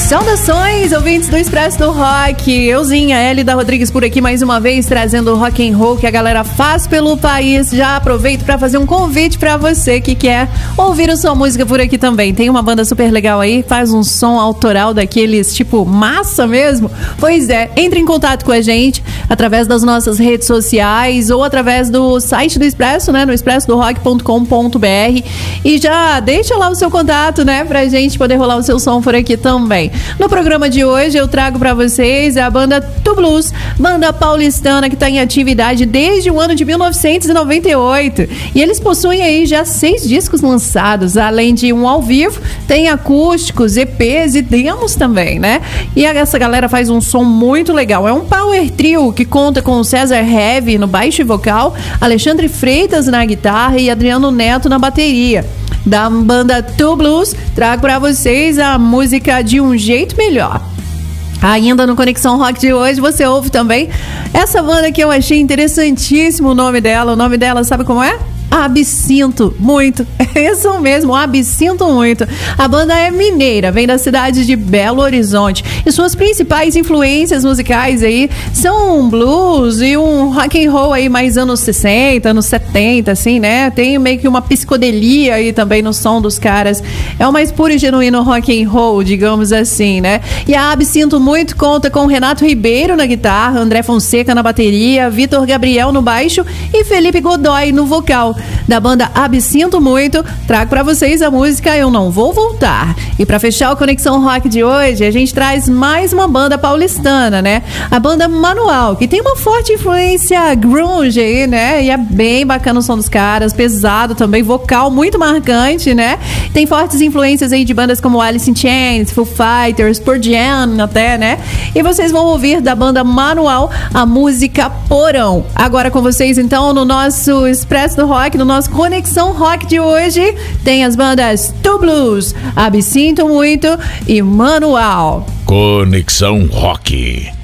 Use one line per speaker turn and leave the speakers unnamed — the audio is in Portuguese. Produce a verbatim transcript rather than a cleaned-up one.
Saudações, ouvintes do Expresso do Rock. Euzinha, Elida Rodrigues por aqui mais uma vez, trazendo o rock and roll que a galera faz pelo país. Já aproveito para fazer um convite para você que quer ouvir a sua música por aqui também. Tem uma banda super legal aí, faz um som autoral daqueles tipo massa mesmo. Pois é, entre em contato com a gente através das nossas redes sociais ou através do site do Expresso, né, no expresso do rock ponto com ponto b r, e já deixa lá o seu contato, né, pra gente poder rolar o seu som por aqui também. No programa de hoje eu trago para vocês a banda Tu Blues, banda paulistana que está em atividade desde o ano de mil novecentos e noventa e oito, e eles possuem aí já seis discos lançados, além de um ao vivo, tem acústicos, E Pês e demos também, né? E essa galera faz um som muito legal, é um power trio que conta com César Heavy no baixo e vocal, Alexandre Freitas na guitarra e Adriano Neto na bateria. Da banda Tu Blues, trago para vocês a música De Um Jeito Melhor. Ainda no Conexão Rock de hoje, você ouve também essa banda que eu achei interessantíssimo o nome dela. O nome dela, sabe como é? Absinto Muito, é isso mesmo, Absinto Muito. A banda é mineira, vem da cidade de Belo Horizonte e suas principais influências musicais aí são um blues e um rock and roll aí mais anos sessenta, anos setenta, assim, né? Tem meio que uma psicodelia aí também no som dos caras. É o mais puro e genuíno rock and roll, digamos assim, né? E a Absinto Muito conta com Renato Ribeiro na guitarra, André Fonseca na bateria, Vitor Gabriel no baixo e Felipe Godoy no vocal. Da banda Absinto Muito, trago pra vocês a música Eu Não Vou Voltar. E pra fechar o Conexão Rock de hoje, a gente traz mais uma banda paulistana, né? A banda Manual, que tem uma forte influência grunge aí, né? E é bem bacana o som dos caras, pesado também, vocal muito marcante, né? Tem fortes influências aí de bandas como Alice in Chains, Foo Fighters, Pearl Jam até, né? E vocês vão ouvir da banda Manual a música Porão. Agora com vocês, então, no nosso Expresso do Rock, no nosso Conexão Rock de hoje, tem as bandas Tu Blues, Absinto Muito e Manual.
Conexão Rock.